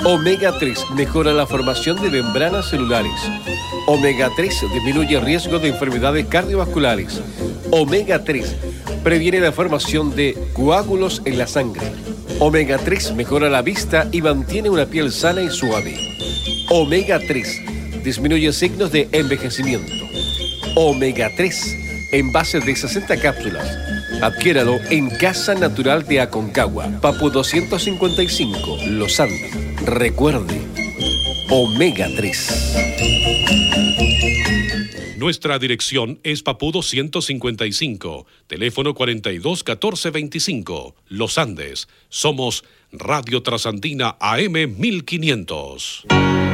Omega 3 mejora la formación de membranas celulares. Omega 3 disminuye el riesgo de enfermedades cardiovasculares. Omega 3 previene la formación de coágulos en la sangre. Omega 3 mejora la vista y mantiene una piel sana y suave. Omega 3 disminuye signos de envejecimiento. Omega 3, envase de 60 cápsulas. Adquiéralo en Casa Natural de Aconcagua, Papu 255, Los Andes. Recuerde, Omega 3. Nuestra dirección es Papu 255, teléfono 42 14 25, Los Andes. Somos Radio Trasandina AM 1500.